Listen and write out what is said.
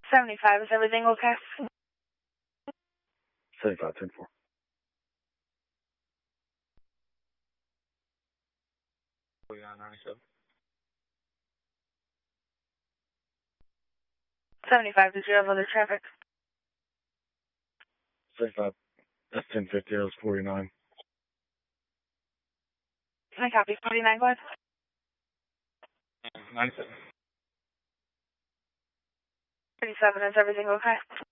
75, is everything okay? 75, 10-4. $75, did you have other traffic? 75, that's 1050, that was 49. Can I copy 49, go ahead? 97. 37, is everything okay?